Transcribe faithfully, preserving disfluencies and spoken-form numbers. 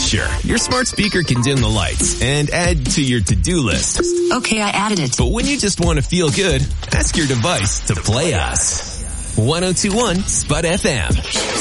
Sure, your smart speaker can dim the lights and add to your to-do list. Okay, I added it. But when you just want to feel good, ask your device to play us. one oh two one Spud F M.